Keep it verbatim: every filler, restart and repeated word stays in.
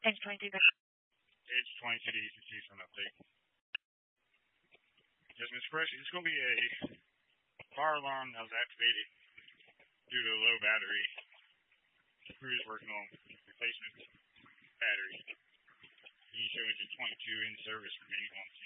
Edge twenty-two. Edge twenty-two to Eastern Houston update. Yes, Mister Pressure, it's going to be a fire alarm that was activated due to a low battery. The crew is working on replacement battery. You show engine twenty-two in service remaining on scene.